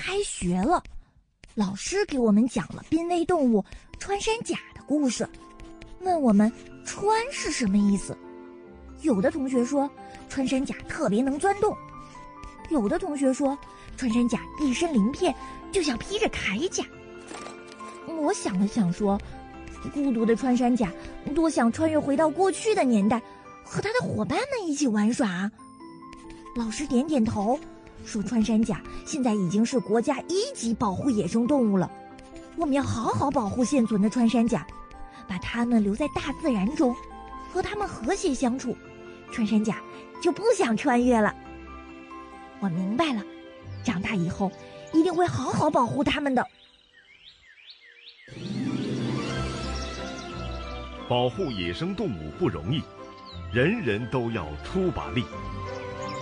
开学了，老师给我们讲了濒危动物穿山甲的故事，问我们穿是什么意思。有的同学说穿山甲特别能钻洞，有的同学说穿山甲一身鳞片就像披着铠甲。我想了想说，孤独的穿山甲多想穿越回到过去的年代，和他的伙伴们一起玩耍。老师点点头，说穿山甲现在已经是国家1级保护野生动物了，我们要好好保护现存的穿山甲，把它们留在大自然中，和它们和谐相处，穿山甲就不想穿越了。我明白了，长大以后一定会好好保护它们的。 保护野生动物不容易，人人都要出把力。